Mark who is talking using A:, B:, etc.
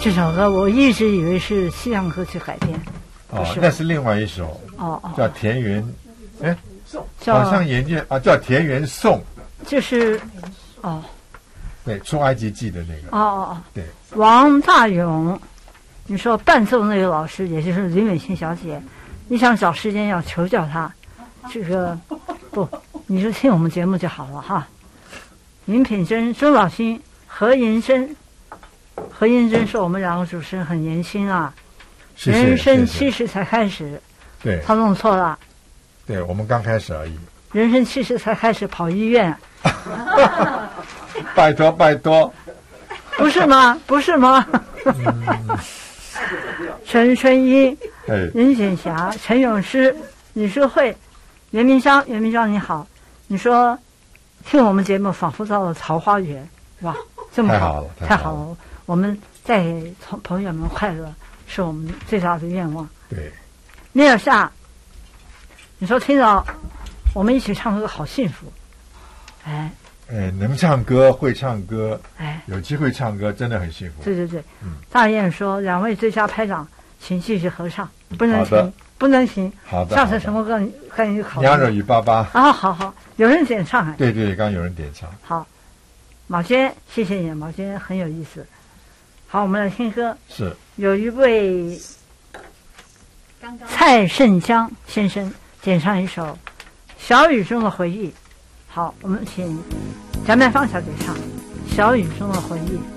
A: 这首歌我一直以为是西洋歌曲改编。
B: 那是另外一首。叫田园，好像研究叫田园颂。
A: 就是
B: 对，出埃及记的那个。对。
A: 王大勇，你说伴奏那个老师，也就是林美琴小姐，你想找时间要求教她，这个不，你就听我们节目就好了哈。林品珍、周老星、何银珍说我们两个主持人很年轻啊，人生70才开始。
B: 对，
A: 他弄错了。
B: 对，我们刚开始而已。
A: 人生70才开始跑医院。
B: 拜托。
A: 不是吗？陈春英、任显霞、陈咏诗、李淑慧、袁明章你好，你说听我们节目仿佛到了桃花源，哇，这么好，太好了！我们带给朋友们快乐是我们最大的愿望。
B: 对，
A: 尼尔夏，你说听到我们一起唱歌好幸福，
B: 能唱歌，会唱歌，有机会唱歌，真的很幸福。
A: 对，大雁说2位最佳拍档，请继续合唱，不能停。
B: 好的。
A: 下次什么歌看你考虑。
B: 娘惹雨巴巴。
A: 好，有人点唱。
B: 对，刚刚有人点唱。
A: 好，毛尖，谢谢你，毛尖很有意思。好，我们来听歌。
B: 是。有
A: 一位蔡胜江先生点唱一首《小雨中的回忆》。好，我们请贾曼芳小姐唱《小雨中的回忆》。